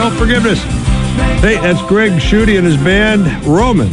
No forgiveness. Hey, that's Greg Schutte and his band, Roman.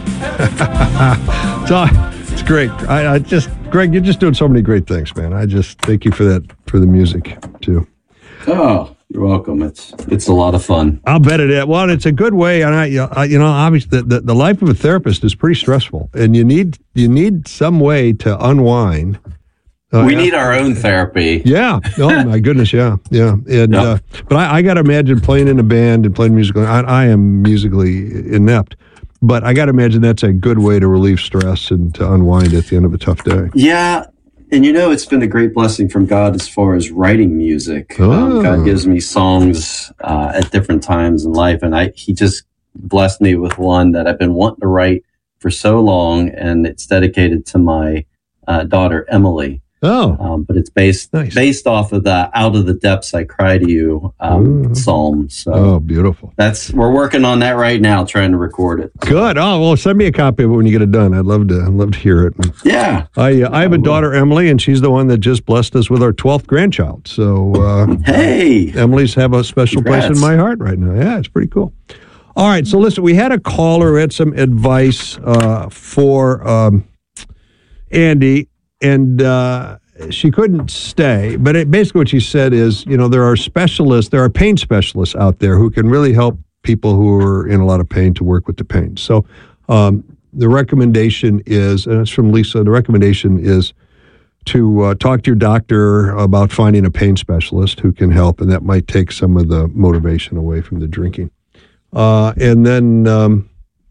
It's great. I just, Greg, you're just doing so many great things, man. I just thank you for that, for the music, too. Oh, you're welcome. It's a lot of fun. I'll bet it is. Well, it's a good way, and obviously, the life of a therapist is pretty stressful, and you need some way to unwind. We need our own therapy. Yeah. Oh my goodness. Yeah. And Yep. But I got to imagine playing in a band and playing music. I am musically inept, but I got to imagine that's a good way to relieve stress and to unwind at the end of a tough day. Yeah. And it's been a great blessing from God as far as writing music. Oh. God gives me songs at different times in life, and He just blessed me with one that I've been wanting to write for so long, and it's dedicated to my daughter Emily. Oh, but it's based off of the "Out of the Depths I Cry to You" psalm. So, beautiful. We're working on that right now, trying to record it. Good. Oh, well, send me a copy of it when you get it done. I'd love to hear it. Yeah. I have a daughter, Emily, and she's the one that just blessed us with our 12th grandchild. So, hey, Emily's have a special place in my heart right now. Yeah, it's pretty cool. All right. So listen, we had a caller who had some advice for Andy. And she couldn't stay, but basically what she said is, there are pain specialists out there who can really help people who are in a lot of pain to work with the pain. So the recommendation is, and it's from Lisa, the recommendation is to talk to your doctor about finding a pain specialist who can help, and that might take some of the motivation away from the drinking. And then...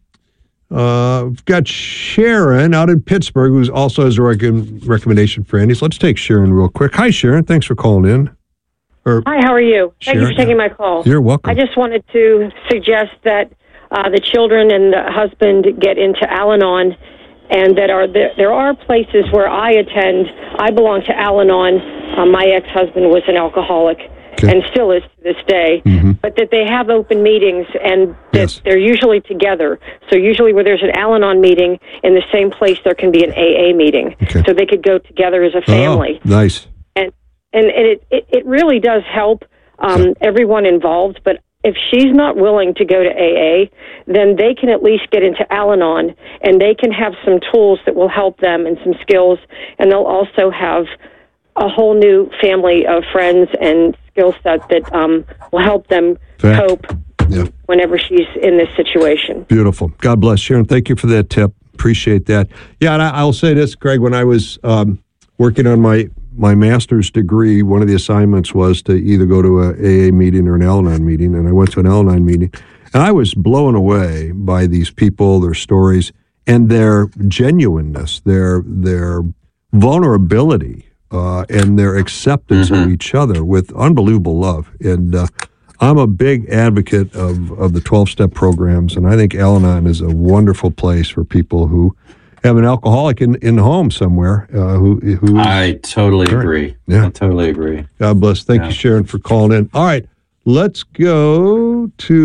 we've got Sharon out in Pittsburgh, who also has a recommendation for Andy. So let's take Sharon real quick. Hi, Sharon. Thanks for calling in. Hi, how are you? Sharon, thank you for taking my call. You're welcome. I just wanted to suggest that the children and the husband get into Al-Anon, and that there are places where I attend. I belong to Al-Anon. My ex-husband was an alcoholic. Okay. And still is to this day, but that they have open meetings and that they're usually together. So usually where there's an Al-Anon meeting, in the same place there can be an AA meeting. Okay. So they could go together as a family. Oh, nice. And it really does help everyone involved, but if she's not willing to go to AA, then they can at least get into Al-Anon, and they can have some tools that will help them and some skills, and they'll also have a whole new family of friends and skill set that will help them cope whenever she's in this situation. Beautiful. God bless, Sharon. Thank you for that tip. Appreciate that. Yeah, and I'll say this, Greg, when I was working on my master's degree, one of the assignments was to either go to a AA meeting or an Al-Anon meeting, and I went to an Al-Anon meeting, and I was blown away by these people, their stories, and their genuineness, their vulnerability, and their acceptance of each other with unbelievable love. And I'm a big advocate of the 12-step programs, and I think Al-Anon is a wonderful place for people who have an alcoholic in home somewhere. Who I totally agree. Yeah. I totally agree. God bless. Thank you, Sharon, for calling in. All right, let's go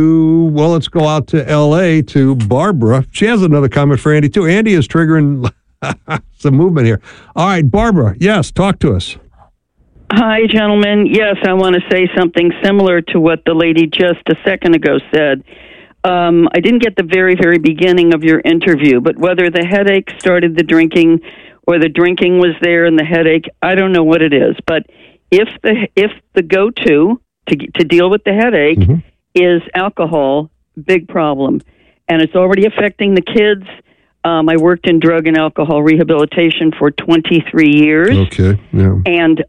out to L.A. to Barbara. She has another comment for Andy, too. Andy is triggering some movement here. All right, Barbara, yes, talk to us. Hi, gentlemen. Yes, I want to say something similar to what the lady just a second ago said. I didn't get the very, very beginning of your interview, but whether the headache started the drinking or the drinking was there and the headache, I don't know what it is. But if the go-to to deal with the headache is alcohol, big problem. And it's already affecting the kids. I worked in drug and alcohol rehabilitation for 23 years. Okay, yeah. And,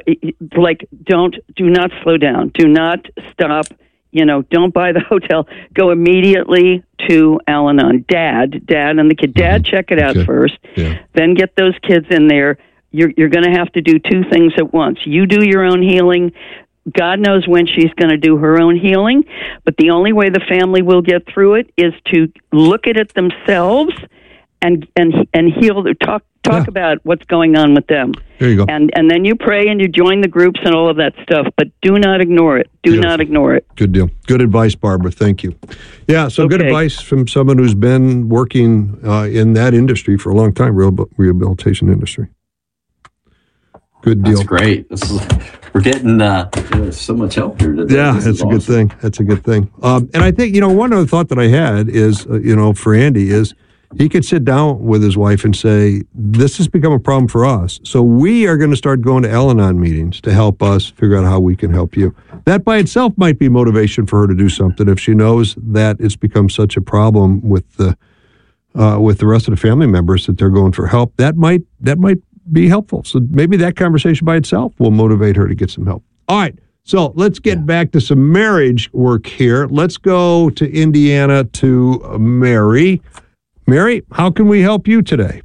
do not slow down. Do not stop. Don't buy the hotel. Go immediately to Al-Anon. Dad and the kid. Dad, check it out first. Yeah. Then get those kids in there. You're going to have to do two things at once. You do your own healing. God knows when she's going to do her own healing. But the only way the family will get through it is to look at it themselves and heal. Talk about what's going on with them. There you go. And then you pray and you join the groups and all of that stuff, but do not ignore it. Do not ignore it. Good deal. Good advice, Barbara. Thank you. Yeah, so good advice from someone who's been working in that industry for a long time, rehabilitation industry. Good deal. That's great. We're getting so much help here today. Yeah, that's a good thing. That's a good thing. And I think, one other thought that I had is, for Andy is he could sit down with his wife and say, this has become a problem for us. So we are going to start going to Al-Anon meetings to help us figure out how we can help you. That by itself might be motivation for her to do something if she knows that it's become such a problem with the rest of the family members that they're going for help. That might be helpful. So maybe that conversation by itself will motivate her to get some help. All right. So let's get back to some marriage work here. Let's go to Indiana to Mary. Mary, how can we help you today?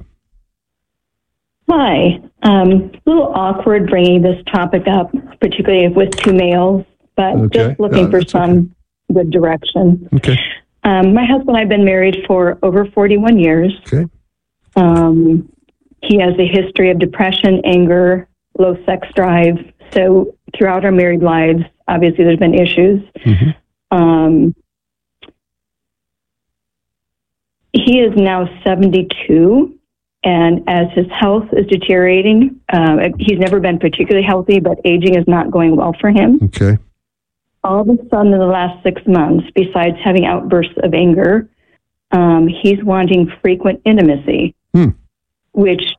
Hi. A little awkward bringing this topic up, particularly with two males, but just looking for some good direction. Okay. My husband and I have been married for over 41 years. Okay. He has a history of depression, anger, low sex drive. So throughout our married lives, obviously there's been issues. Mm-hmm. He is now 72, and as his health is deteriorating, he's never been particularly healthy, but aging is not going well for him. Okay. All of a sudden, in the last 6 months, besides having outbursts of anger, he's wanting frequent intimacy, which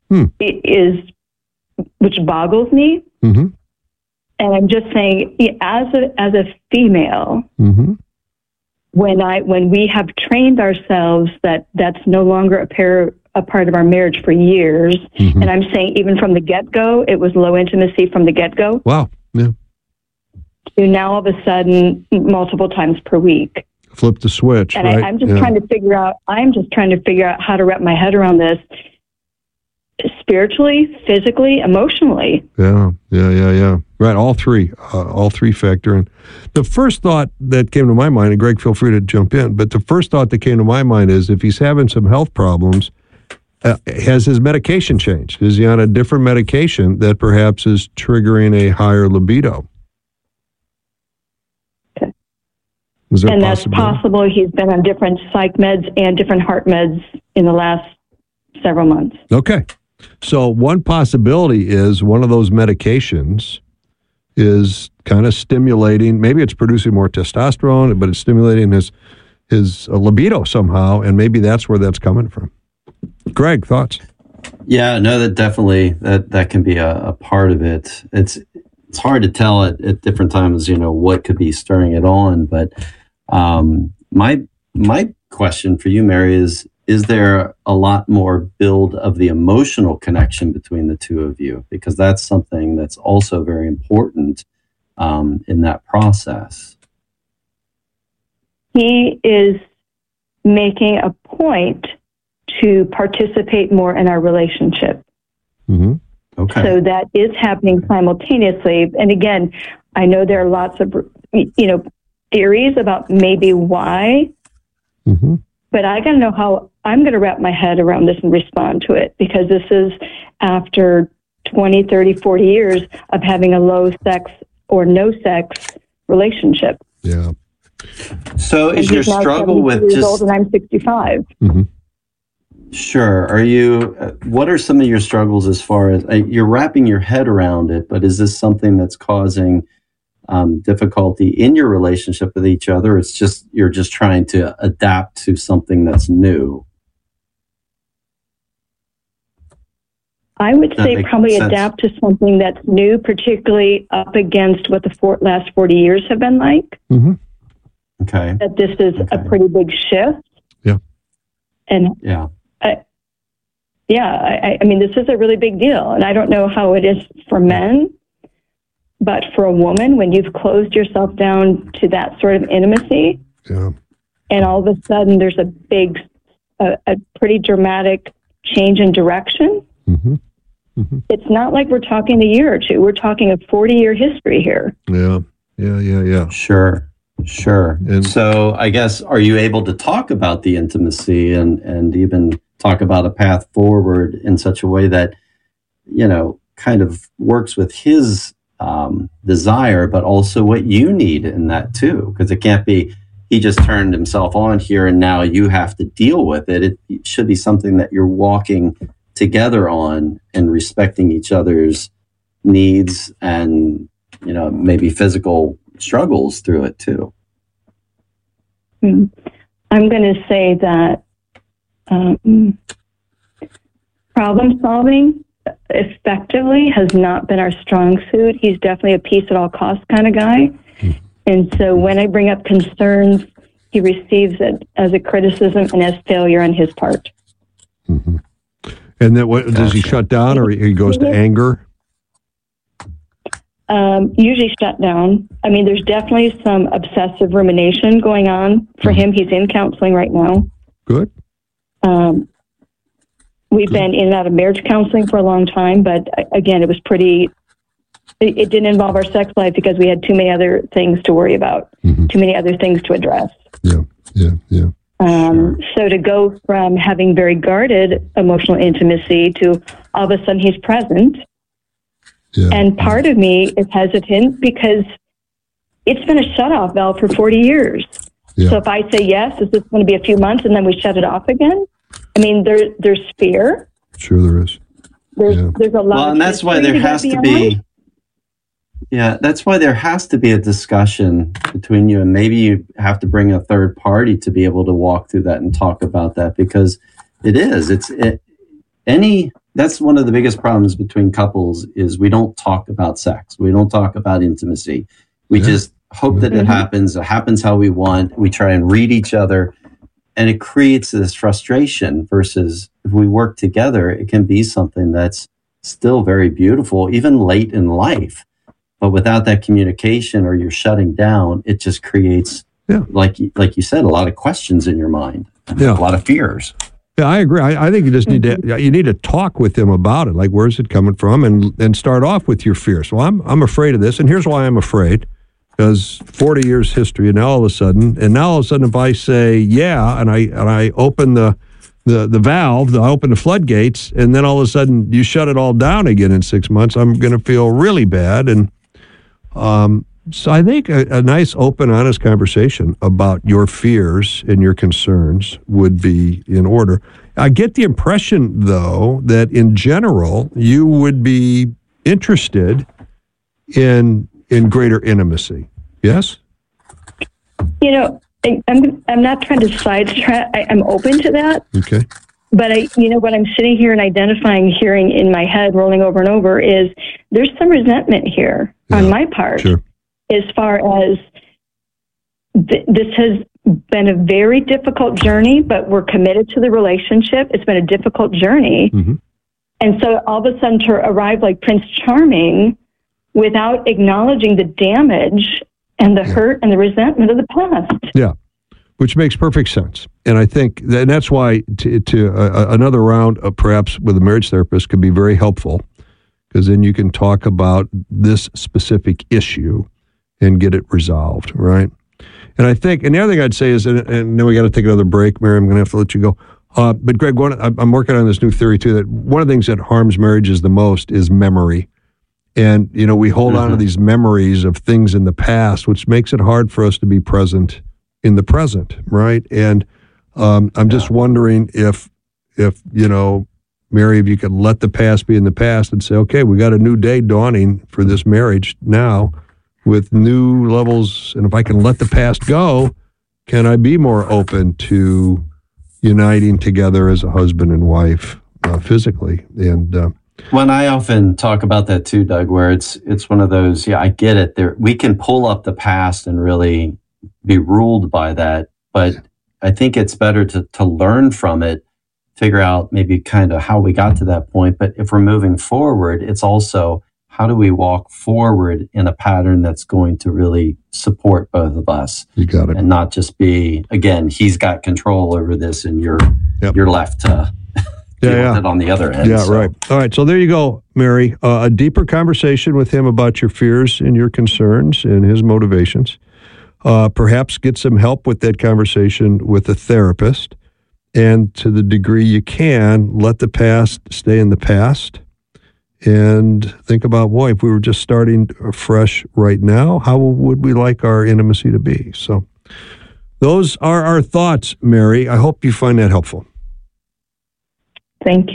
boggles me. Mm-hmm. And I'm just saying, as a female, mm-hmm. when we have trained ourselves that that's no longer a part of our marriage for years, mm-hmm. and I'm saying even from the get-go, it was low intimacy from the get-go. Wow. Yeah. To now all of a sudden multiple times per week. Flip the switch. And right? I'm just trying to figure out how to wrap my head around this spiritually, physically, emotionally. Yeah. Right. All three factor in. The first thought that came to my mind, and Greg, feel free to jump in, but the first thought that came to my mind is if he's having some health problems, has his medication changed? Is he on a different medication that perhaps is triggering a higher libido? Okay. And that's possible. He's been on different psych meds and different heart meds in the last several months. Okay. So one possibility is one of those medications is kind of stimulating, maybe it's producing more testosterone, but it's stimulating his libido somehow, and maybe that's where that's coming from. Greg, thoughts? Yeah, no, that definitely, that can be a part of it. It's hard to tell at different times, what could be stirring it on, but my question for you, Mary, is there a lot more build of the emotional connection between the two of you? Because that's something that's also very important in that process. He is making a point to participate more in our relationship. Mm-hmm. Okay. So that is happening simultaneously. And again, I know there are lots of, theories about maybe why, mm-hmm. but I got to know how I'm going to wrap my head around this and respond to it, because this is after 20, 30, 40 years of having a low sex or no sex relationship. Yeah. So is your struggle with just... old and I'm 65. Mm-hmm. Sure. What are some of your struggles as far as, you're wrapping your head around it, but is this something that's causing difficulty in your relationship with each other? It's just, you're just trying to adapt to something that's new. I would say probably adapt to something that's new, particularly up against what the last 40 years have been like. Mm-hmm. Okay. That this is a pretty big shift. Yeah. And yeah. I mean, this is a really big deal. And I don't know how it is for men, but for a woman, when you've closed yourself down to that sort of intimacy, yeah. and all of a sudden there's a pretty dramatic change in direction. Mm-hmm. Mm-hmm. It's not like we're talking a year or two. We're talking a 40-year history here. Yeah. Sure. And so I guess, are you able to talk about the intimacy and even talk about a path forward in such a way that, kind of works with his desire, but also what you need in that too? Because it can't be, he just turned himself on here and now you have to deal with it. It should be something that you're walking together on and respecting each other's needs and maybe physical struggles through it too. I'm going to say that problem solving effectively has not been our strong suit. He's definitely a peace at all costs kind of guy. And so when I bring up concerns, he receives it as a criticism and as failure on his part. Mm-hmm. And then does he shut down, or he goes to anger? Usually shut down. I mean, there's definitely some obsessive rumination going on for him. He's in counseling right now. Good. We've been in and out of marriage counseling for a long time, but again, it was it didn't involve our sex life because we had too many other things to worry about, too many other things to address. Yeah. So to go from having very guarded emotional intimacy to all of a sudden he's present. Yeah. And part of me is hesitant because it's been a shutoff valve for 40 years. Yeah. So if I say yes, is this going to be a few months and then we shut it off again? I mean, there's fear. Sure there is. There's a lot. Well, and that's why there has to be. Yeah, that's why there has to be a discussion between you, and maybe you have to bring a third party to be able to walk through that and talk about that, because that's one of the biggest problems between couples is we don't talk about sex. We don't talk about intimacy. We just hope that it happens how we want. We try and read each other, and it creates this frustration versus if we work together, it can be something that's still very beautiful, even late in life. But without that communication, or you're shutting down, it just creates, like you said, a lot of questions in your mind, a lot of fears. Yeah, I agree. I think you just need to talk with them about it. Like, where's it coming from, and start off with your fears. Well, I'm afraid of this, and here's why I'm afraid. Because 40 years history, and now all of a sudden, if I say and I open the valve, I open the floodgates, and then all of a sudden you shut it all down again in 6 months, I'm going to feel really bad. And so I think a nice, open, honest conversation about your fears and your concerns would be in order. I get the impression, though, that in general you would be interested in greater intimacy. Yes? I'm not trying to sidetrack. I'm open to that. Okay. But what I'm sitting here and hearing in my head, rolling over and over, is there's some resentment here on my part. Sure. As far as this has been a very difficult journey, but we're committed to the relationship. It's been a difficult journey. Mm-hmm. And so all of a sudden to arrive like Prince Charming without acknowledging the damage and the hurt and the resentment of the past. Yeah, which makes perfect sense. And I think that's why another round, perhaps with a marriage therapist, could be very helpful, because then you can talk about this specific issue and get it resolved, right? And I think, and the other thing I'd say is, and then we got to take another break, Mary, I'm going to have to let you go. But Greg, I'm working on this new theory too, that one of the things that harms marriages the most is memory. And, we hold on to these memories of things in the past, which makes it hard for us to be present in the present, right? And I'm just wondering if Mary, if you could let the past be in the past and say, okay, we got a new day dawning for this marriage now with new levels. And if I can let the past go, can I be more open to uniting together as a husband and wife physically? And when I often talk about that too, Doug, where it's one of those, I get it. We can pull up the past and really be ruled by that, but I think it's better to learn from it, figure out maybe kind of how we got to that point. But if we're moving forward, it's also how do we walk forward in a pattern that's going to really support both of us? You got it. And not just be, again, he's got control over this and you're left to deal with it on the other end. Yeah, right. All right. So there you go, Mary. A deeper conversation with him about your fears and your concerns and his motivations. Perhaps get some help with that conversation with a therapist. And to the degree you can, let the past stay in the past. And think about, boy, if we were just starting fresh right now, how would we like our intimacy to be? So those are our thoughts, Mary. I hope you find that helpful. Thank you.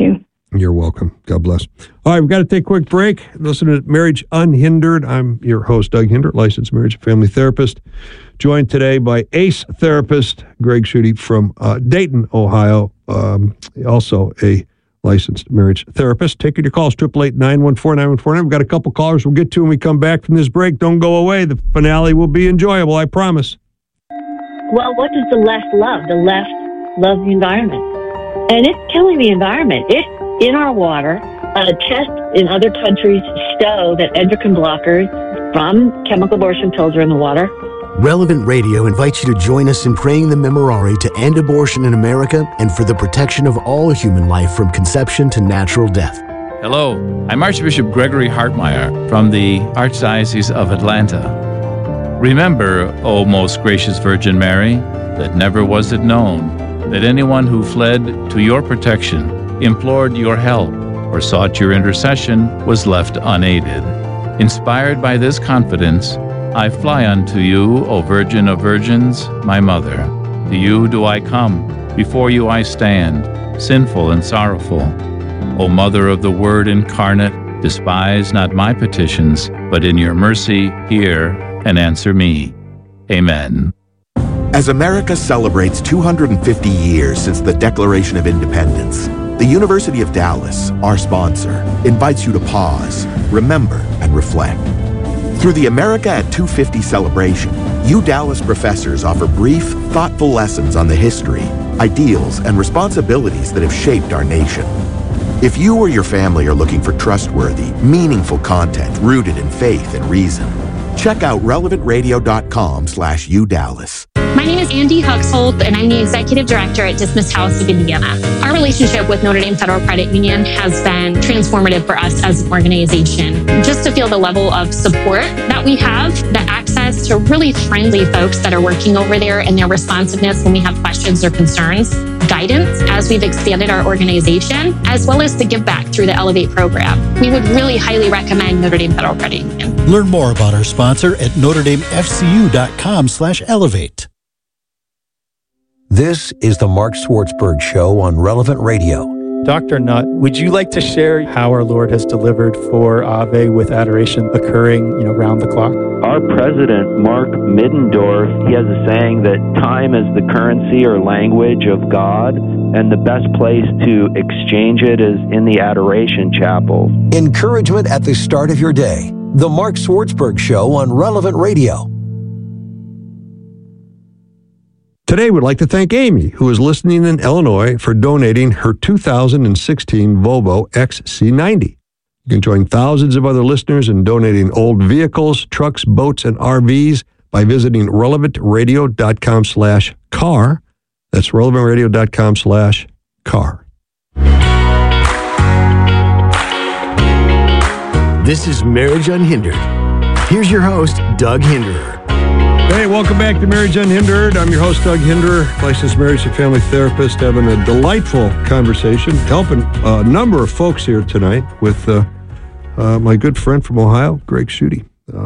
You're welcome. God bless. All right, we've got to take a quick break. Listen to Marriage Unhindered. I'm your host, Doug Hinder, licensed marriage and family therapist, joined today by ACE therapist Greg Schutte from Dayton, Ohio, also a licensed marriage therapist. Taking your calls, 888-914-9149. We've got a couple callers we'll get to when we come back from this break. Don't go away. The finale will be enjoyable, I promise. Well, what does the left love? The left loves the environment. And it's killing the environment. It's in our water. Tests in other countries show that endocrine blockers from chemical abortion pills are in the water. Relevant Radio invites you to join us in praying the Memorare to end abortion in America and for the protection of all human life from conception to natural death. Hello, I'm Archbishop Gregory Hartmeyer from the Archdiocese of Atlanta. Remember, O most gracious Virgin Mary, that never was it known that anyone who fled to your protection, implored your help, or sought your intercession was left unaided. Inspired by this confidence, I fly unto you, O Virgin of Virgins, my Mother. To you do I come, before you I stand, sinful and sorrowful. O Mother of the Word incarnate, despise not my petitions, but in your mercy hear and answer me. Amen. As America celebrates 250 years since the Declaration of Independence, the University of Dallas, our sponsor, invites you to pause, remember, and reflect. Through the America at 250 celebration, UDallas professors offer brief, thoughtful lessons on the history, ideals, and responsibilities that have shaped our nation. If you or your family are looking for trustworthy, meaningful content rooted in faith and reason, check out relevantradio.com/UDallas. My name is Andy Huxholt, and I'm the Executive Director at Dismissed House of Indiana. Our relationship with Notre Dame Federal Credit Union has been transformative for us as an organization. Just to feel the level of support that we have, the access to really friendly folks that are working over there, and their responsiveness when we have questions or concerns, guidance as we've expanded our organization, as well as the give back through the Elevate program. We would really highly recommend Notre Dame Federal Credit Union. Learn more about our sponsor at NotreDameFCU.com/elevate. This is the Mark Swartzberg Show on Relevant Radio. Dr. Nutt, would you like to share how our Lord has delivered for Ave with adoration occurring, round the clock? Our president, Mark Middendorf, he has a saying that time is the currency or language of God, and the best place to exchange it is in the adoration chapel. Encouragement at the start of your day. The Mark Swartzberg Show on Relevant Radio. Today, we'd like to thank Amy, who is listening in Illinois, for donating her 2016 Volvo XC90. You can join thousands of other listeners in donating old vehicles, trucks, boats, and RVs by visiting relevantradio.com/car. That's relevantradio.com/car. This is Marriage Unhindered. Here's your host, Doug Hinderer. Hey, welcome back to Marriage Unhindered. I'm your host, Doug Hinderer, licensed marriage and family therapist, having a delightful conversation, helping a number of folks here tonight with my good friend from Ohio, Greg Schutte.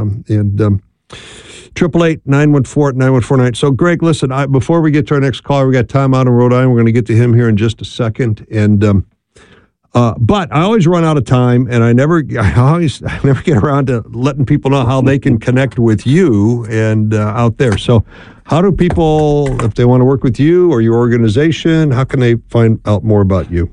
888-914-9149. So, Greg, listen, before we get to our next caller, we got Tom out in Rhode Island. We're going to get to him here in just a second. And but I always run out of time, and I never get around to letting people know how they can connect with you and out there. So how do people, if they want to work with you or your organization, how can they find out more about you?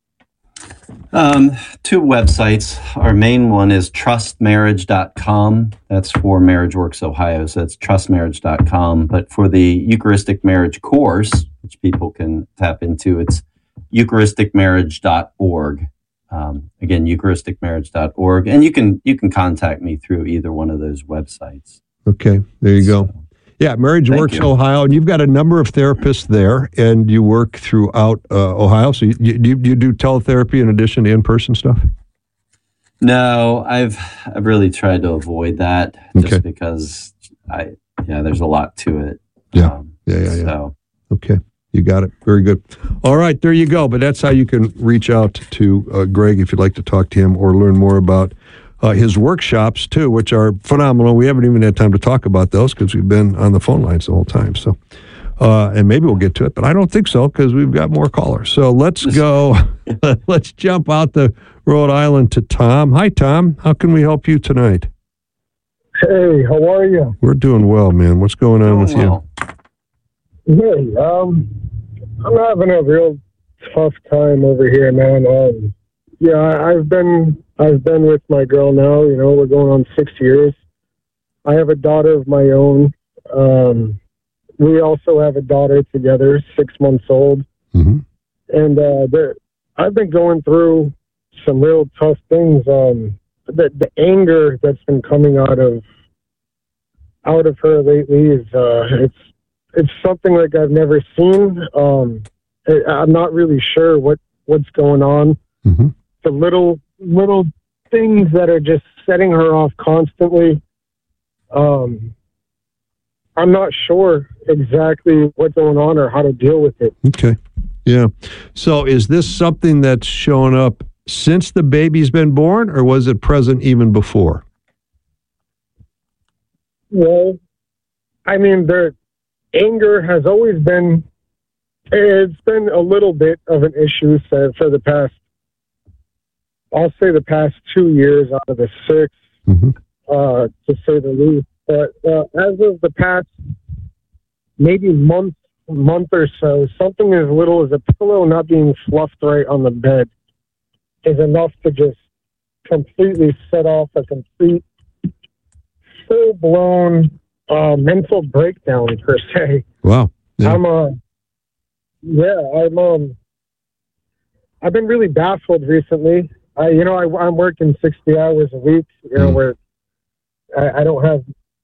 Two websites. Our main one is trustmarriage.com. That's for MarriageWorks Ohio, so that's trustmarriage.com. But for the Eucharistic Marriage course, which people can tap into, it's eucharisticmarriage.org. Again, eucharisticmarriage.org. And you can contact me through either one of those websites. Okay, there you go. Yeah, MarriageWorks Ohio, and you've got a number of therapists there, and you work throughout Ohio. So you do teletherapy in addition to in-person stuff? No, I've really tried to avoid that just because there's a lot to it. Yeah. So. Okay. You got it. Very good. All right, there you go. But that's how you can reach out to Greg if you'd like to talk to him or learn more about his workshops, too, which are phenomenal. We haven't even had time to talk about those because we've been on the phone lines the whole time. So, And maybe we'll get to it, but I don't think so because we've got more callers. So let's go. Let's jump out to Rhode Island to Tom. Hi, Tom. How can we help you tonight? Hey, how are you? We're doing well, man. What's going on with you? Hey, I'm having a real tough time over here, man. I've been with my girl now. You know, we're going on 6 years. I have a daughter of my own. We also have a daughter together, 6 months old. Mm-hmm. And I've been going through some real tough things. The anger that's been coming out of her lately is it's something like I've never seen. I'm not really sure what's going on. Mm-hmm. The little things that are just setting her off constantly. I'm not sure exactly what's going on or how to deal with it. Okay. Yeah. So is this something that's shown up since the baby's been born, or was it present even before? Well, I mean, the anger has always been, it's been a little bit of an issue for the past, I'll say the past 2 years out of the 6, mm-hmm. To say the least. But as of the past maybe month or so, something as little as a pillow not being fluffed right on the bed is enough to just completely set off a complete full-blown mental breakdown, per se. Wow. Yeah. I've been really baffled recently. I'm working 60 hours a week, where I don't have,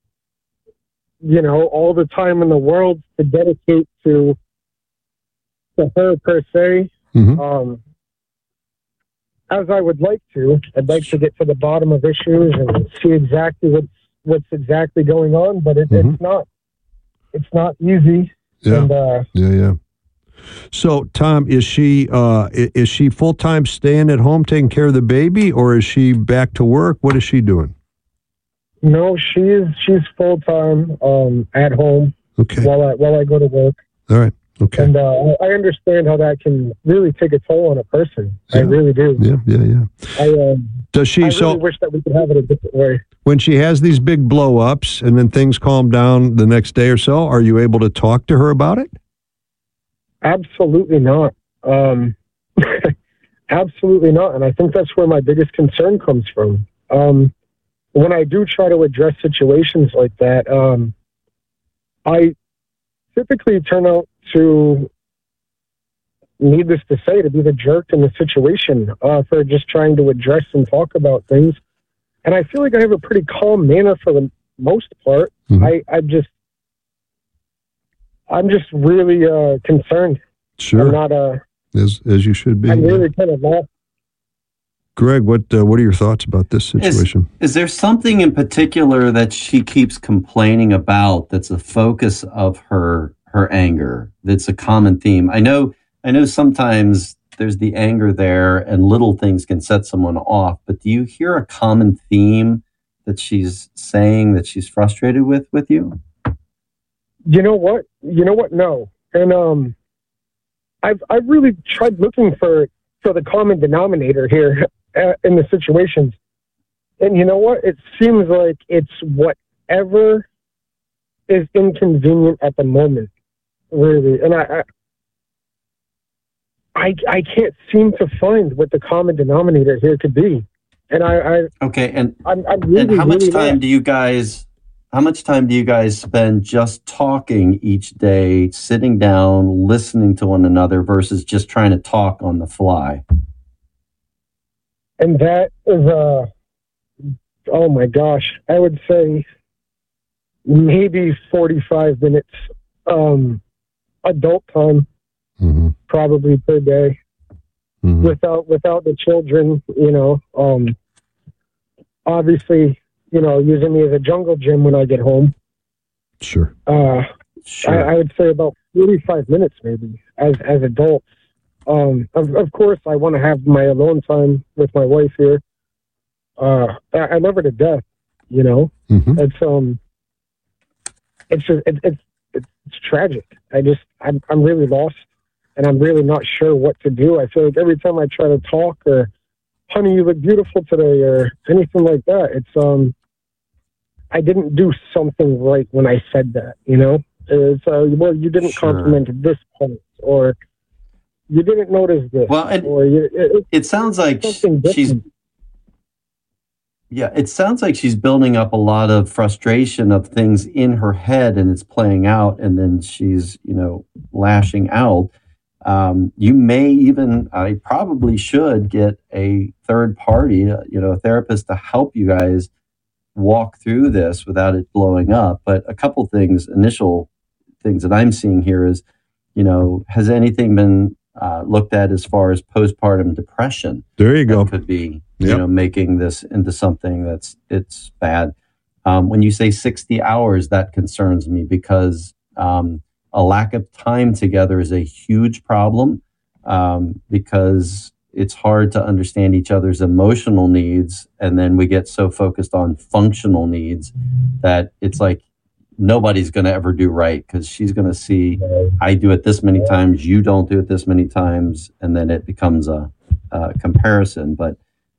all the time in the world to dedicate to her, per se. Mm-hmm. As I would like to. I'd like to get to the bottom of issues and see exactly what's exactly going on, but mm-hmm. it's not easy. Yeah. And, yeah. So, Tom, is she full-time staying at home taking care of the baby, or is she back to work? What is she doing? No, she's full-time at home. Okay. While I go to work. All right. Okay. And I understand how that can really take a toll on a person. Yeah. I really do. Yeah. Does she? I really wish that we could have it a different way. When she has these big blow-ups and then things calm down the next day or so, are you able to talk to her about it? Absolutely not. Absolutely not. And I think that's where my biggest concern comes from. When I do try to address situations like that, I typically turn out to, needless to say, to be the jerk in the situation for just trying to address and talk about things. And I feel like I have a pretty calm manner for the most part. Mm-hmm. I'm just really concerned. Sure. I'm not as you should be. I'm really kind of lost. Greg, what are your thoughts about this situation? Is there something in particular that she keeps complaining about that's a focus of her anger? That's a common theme. I know sometimes there's the anger there and little things can set someone off, but do you hear a common theme that she's saying that she's frustrated with you? You know what? No. And I've really tried looking for the common denominator here in the situations. And you know what? It seems like it's whatever is inconvenient at the moment, really. And I can't seem to find what the common denominator here could be. And I'm really, and how much really time do you guys spend just talking each day, sitting down, listening to one another versus just trying to talk on the fly? And that is oh my gosh, I would say maybe 45 minutes adult time, mm-hmm. probably per day, mm-hmm. without the children, obviously, using me as a jungle gym when I get home. Sure. Sure. I would say about 45 minutes maybe as adults. Of course, I want to have my alone time with my wife here. I love her to death, Mm-hmm. It's tragic. I'm really lost, and I'm really not sure what to do. I feel like every time I try to talk, or honey, you look beautiful today, or anything like that, it's I didn't do something right when I said that. It's well, you didn't compliment this point, or you didn't notice this. Well, it sounds like she's. Yeah, it sounds like she's building up a lot of frustration of things in her head, and it's playing out, and then she's, lashing out. You may even, I probably should get a third party, a therapist to help you guys walk through this without it blowing up. But a couple things, initial things that I'm seeing here is, has anything been looked at as far as postpartum depression? There you go. Could be. Making this into something it's bad. When you say 60 hours, that concerns me because a lack of time together is a huge problem because it's hard to understand each other's emotional needs. And then we get so focused on functional needs that it's like nobody's going to ever do right because she's going to see, I do it this many times, you don't do it this many times. And then it becomes a comparison. But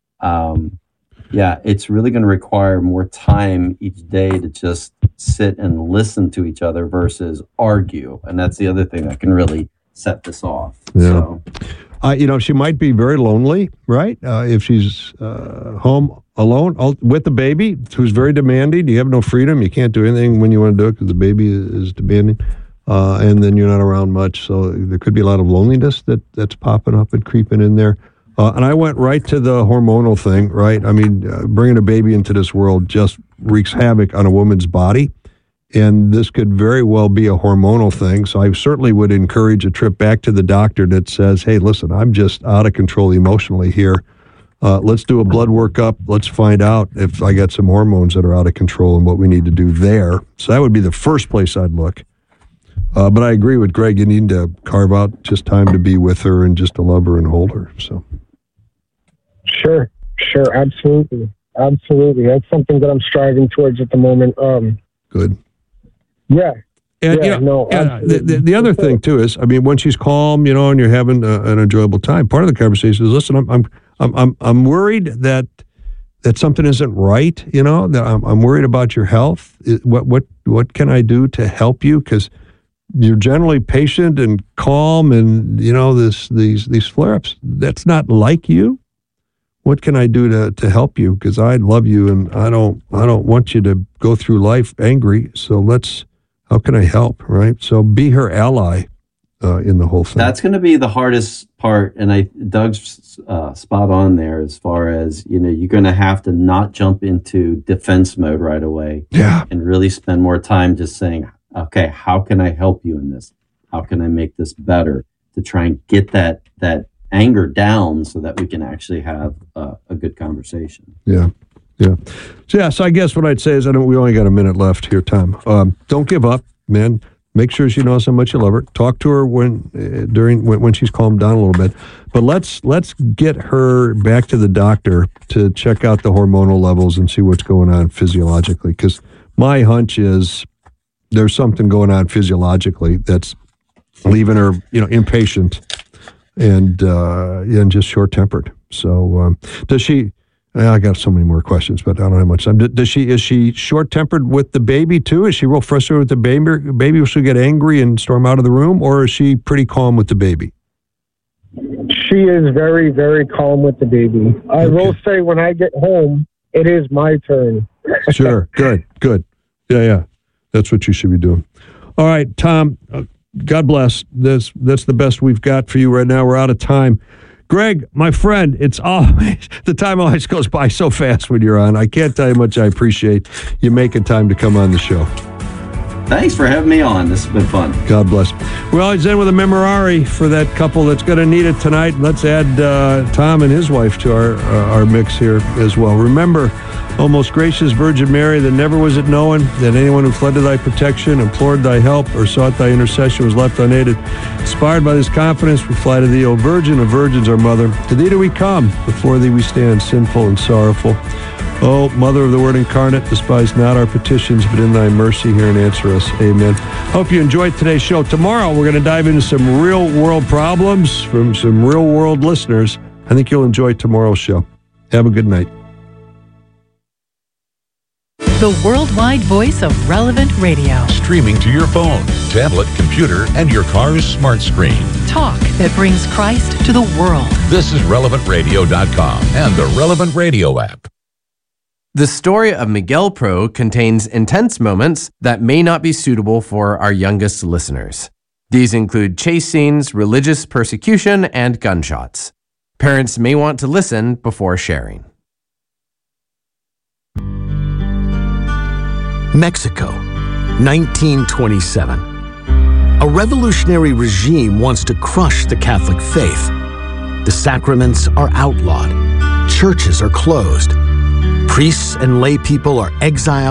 it's really going to require more time each day to just sit and listen to each other versus argue. And that's the other thing that can really set this off. Yeah. So. She might be very lonely, right? If she's home alone with the baby, who's very demanding. You have no freedom. You can't do anything when you want to do it because the baby is demanding. And then you're not around much. So there could be a lot of loneliness that's popping up and creeping in there. And I went right to the hormonal thing, right? I mean, bringing a baby into this world just wreaks havoc on a woman's body. And this could very well be a hormonal thing. So I certainly would encourage a trip back to the doctor that says, hey, listen, I'm just out of control emotionally here. Let's do a blood workup. Let's find out if I got some hormones that are out of control and what we need to do there. So that would be the first place I'd look. But I agree with Greg. You need to carve out just time to be with her and just to love her and hold her. So. Sure, absolutely. That's something that I'm striving towards at the moment. Good. Yeah. And the other thing too is, I mean, when she's calm, and you're having an enjoyable time, part of the conversation is, listen, I'm worried that something isn't right. That I'm worried about your health. What can I do to help you? Because you're generally patient and calm, and these flare-ups. That's not like you. What can I do to help you? Because I love you, and I don't want you to go through life angry. So how can I help? Right. So be her ally in the whole thing. That's going to be the hardest part, and Doug's spot on there as far as you're going to have to not jump into defense mode right away. Yeah. And really spend more time just saying, okay, how can I help you in this? How can I make this better? To try and get that anger down so that we can actually have a good conversation. Yeah. So I guess what I'd say is, we only got a minute left here, Tom. Don't give up, man. Make sure she knows how much you love her. Talk to her when she's calmed down a little bit. But let's get her back to the doctor to check out the hormonal levels and see what's going on physiologically. Because my hunch is there's something going on physiologically that's leaving her, impatient and just short-tempered. So does she? I got so many more questions, but I don't have much time. Is she short-tempered with the baby too? Is she real frustrated with the baby? Will she get angry and storm out of the room, or is she pretty calm with the baby? She is very, very calm with the baby. I will say, when I get home, it is my turn. Sure. Good. Yeah. That's what you should be doing. All right, Tom. God bless. That's the best we've got for you right now. We're out of time. Greg, my friend, the time always goes by so fast when you're on. I can't tell you how much I appreciate you making time to come on the show. Thanks for having me on. This has been fun. God bless. We always end with a memorare for that couple that's going to need it tonight. Let's add Tom and his wife to our mix here as well. Remember, O most gracious Virgin Mary, that never was it known that anyone who fled to thy protection, implored thy help, or sought thy intercession was left unaided. Inspired by this confidence, we fly to thee, O Virgin of Virgins, our Mother. To thee do we come, before thee we stand, sinful and sorrowful. Oh, Mother of the Word incarnate, despise not our petitions, but in thy mercy hear and answer us. Amen. Hope you enjoyed today's show. Tomorrow, we're going to dive into some real-world problems from some real-world listeners. I think you'll enjoy tomorrow's show. Have a good night. The worldwide voice of Relevant Radio. Streaming to your phone, tablet, computer, and your car's smart screen. Talk that brings Christ to the world. This is RelevantRadio.com and the Relevant Radio app. The story of Miguel Pro contains intense moments that may not be suitable for our youngest listeners. These include chase scenes, religious persecution, and gunshots. Parents may want to listen before sharing. Mexico, 1927. A revolutionary regime wants to crush the Catholic faith. The sacraments are outlawed. Churches are closed. Priests and lay people are exiled